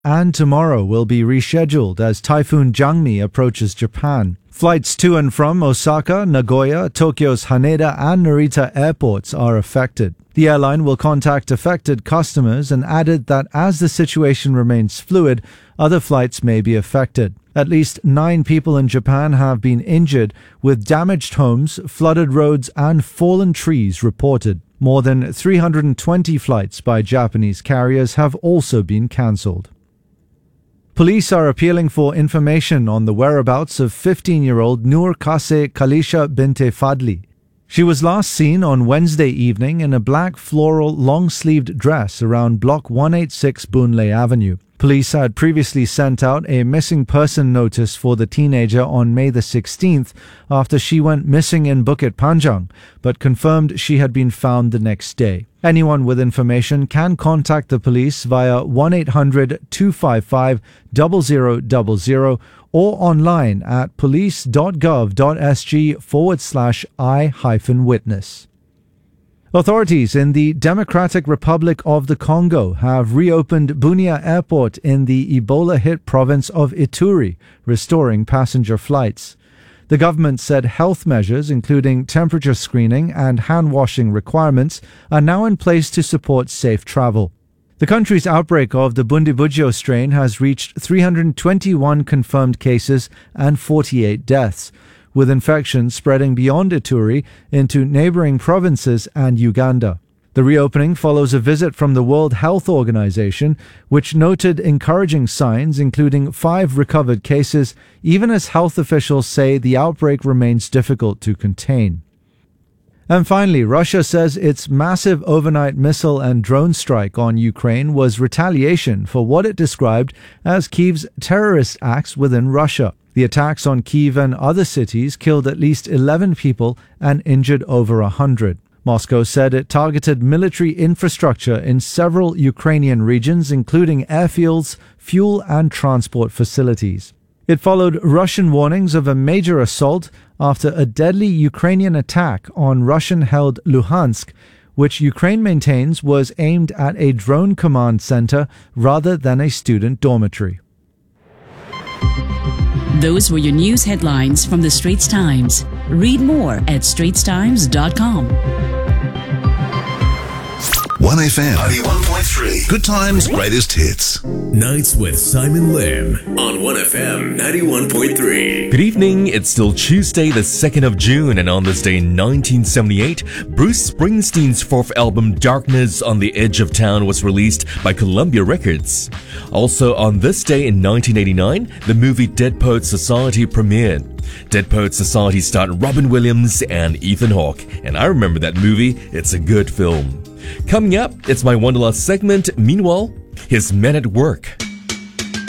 and tomorrow will be rescheduled as Typhoon Jangmi approaches Japan. Flights to and from Osaka, Nagoya, Tokyo's Haneda and Narita airports are affected. The airline will contact affected customers and added that as the situation remains fluid, other flights may be affected. At least 9 people in Japan have been injured, with damaged homes, flooded roads and fallen trees reported. More than 320 flights by Japanese carriers have also been cancelled. Police are appealing for information on the whereabouts of 15-year-old Noor Kase Kalisha Binte Fadli. She was last seen on Wednesday evening in a black floral long-sleeved dress around Block 186 Boonlay Avenue. Police had previously sent out a missing person notice for the teenager on May the 16th after she went missing in Bukit Panjang, but confirmed she had been found the next day. Anyone with information can contact the police via 1-800-255-0000 or online at police.gov.sg/I-witness. Authorities in the Democratic Republic of the Congo have reopened Bunia Airport in the Ebola-hit province of Ituri, restoring passenger flights. The government said health measures, including temperature screening and hand-washing requirements, are now in place to support safe travel. The country's outbreak of the Bundibugyo strain has reached 321 confirmed cases and 48 deaths, with infections spreading beyond Ituri into neighboring provinces and Uganda. The reopening follows a visit from the World Health Organization, which noted encouraging signs, including 5 recovered cases, even as health officials say the outbreak remains difficult to contain. And finally, Russia says its massive overnight missile and drone strike on Ukraine was retaliation for what it described as Kyiv's terrorist acts within Russia. The attacks on Kyiv and other cities killed at least 11 people and injured over 100. Moscow said it targeted military infrastructure in several Ukrainian regions, including airfields, fuel and transport facilities. It followed Russian warnings of a major assault after a deadly Ukrainian attack on Russian-held Luhansk, which Ukraine maintains was aimed at a drone command center rather than a student dormitory. Those were your news headlines from the Straits Times. Read more at straitstimes.com. 1FM 91.3. Good times, greatest hits. Nights with Simon Lim on 1FM 91.3. Good evening. It's still Tuesday, the 2nd of June, and on this day in 1978, Bruce Springsteen's 4th album, Darkness on the Edge of Town, was released by Columbia Records. Also on this day in 1989, the movie Dead Poets Society premiered. Dead Poets Society starred Robin Williams and Ethan Hawke, and I remember that movie. It's a good film. Coming up, it's my Wanderlust segment. Meanwhile, here's Men at Work.